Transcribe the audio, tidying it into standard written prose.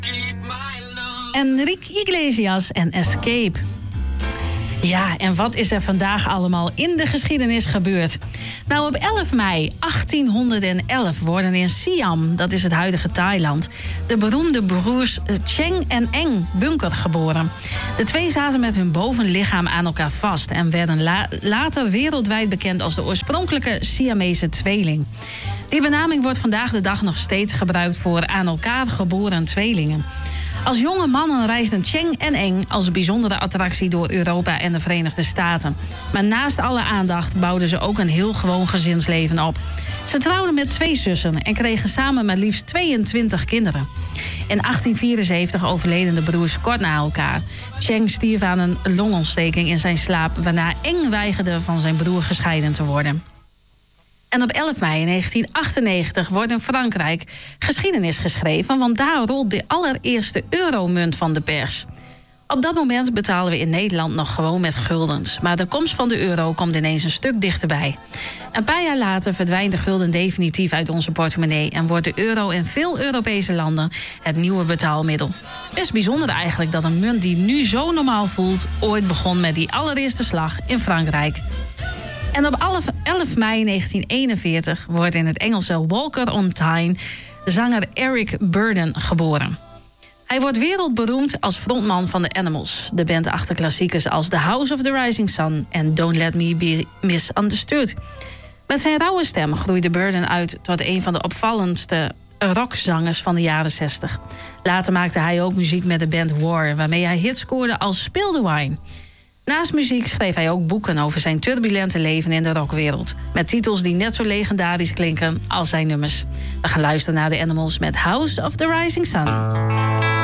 Enrique Iglesias en Escape. Ja, en wat is er vandaag allemaal in de geschiedenis gebeurd? Nou, op 11 mei 1811 worden in Siam, dat is het huidige Thailand, de beroemde broers Cheng en Eng Bunker geboren. De twee zaten met hun bovenlichaam aan elkaar vast en werden later wereldwijd bekend als de oorspronkelijke Siamese tweeling. Die benaming wordt vandaag de dag nog steeds gebruikt voor aan elkaar geboren tweelingen. Als jonge mannen reisden Cheng en Eng als bijzondere attractie door Europa en de Verenigde Staten. Maar naast alle aandacht bouwden ze ook een heel gewoon gezinsleven op. Ze trouwden met 2 zussen en kregen samen maar liefst 22 kinderen. In 1874 overleden de broers kort na elkaar. Cheng stierf aan een longontsteking in zijn slaap, waarna Eng weigerde van zijn broer gescheiden te worden. En op 11 mei 1998 wordt in Frankrijk geschiedenis geschreven, want daar rolt de allereerste euromunt van de pers. Op dat moment betalen we in Nederland nog gewoon met guldens. Maar de komst van de euro komt ineens een stuk dichterbij. Een paar jaar later verdwijnt de gulden definitief uit onze portemonnee en wordt de euro in veel Europese landen het nieuwe betaalmiddel. Best bijzonder eigenlijk dat een munt die nu zo normaal voelt ooit begon met die allereerste slag in Frankrijk. En op 11 mei 1941 wordt in het Engelse Walker on Tyne zanger Eric Burdon geboren. Hij wordt wereldberoemd als frontman van The Animals, de band achter klassiekers als The House of the Rising Sun en Don't Let Me Be Misunderstood. Met zijn rauwe stem groeide Burdon uit tot een van de opvallendste rockzangers van de jaren 60. Later maakte hij ook muziek met de band War, waarmee hij hits scoorde als Spill the Wine. Naast muziek schreef hij ook boeken over zijn turbulente leven in de rockwereld, met titels die net zo legendarisch klinken als zijn nummers. We gaan luisteren naar The Animals met House of the Rising Sun.